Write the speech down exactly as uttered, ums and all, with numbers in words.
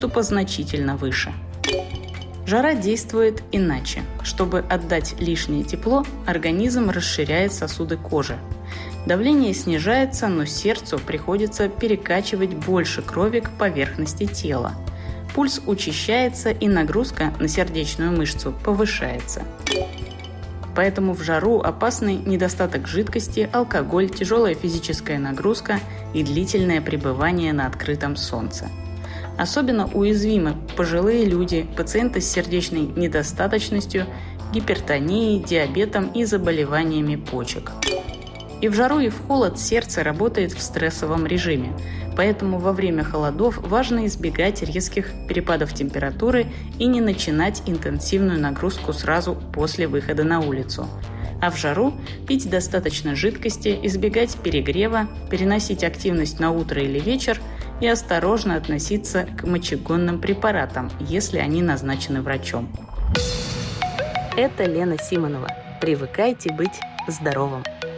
доступа значительно выше. Жара действует иначе. Чтобы отдать лишнее тепло, организм расширяет сосуды кожи. Давление снижается, но сердцу приходится перекачивать больше крови к поверхности тела. Пульс учащается, и нагрузка на сердечную мышцу повышается. Поэтому в жару опасны недостаток жидкости, алкоголь, тяжелая физическая нагрузка и длительное пребывание на открытом солнце. Особенно уязвимы пожилые люди, пациенты с сердечной недостаточностью, гипертонией, диабетом и заболеваниями почек. И в жару, и в холод сердце работает в стрессовом режиме, поэтому во время холодов важно избегать резких перепадов температуры и не начинать интенсивную нагрузку сразу после выхода на улицу. А в жару пить достаточно жидкости, избегать перегрева, переносить активность на утро или вечер и осторожно относиться к мочегонным препаратам, если они назначены врачом. Это Лена Симонова. Привыкайте быть здоровым.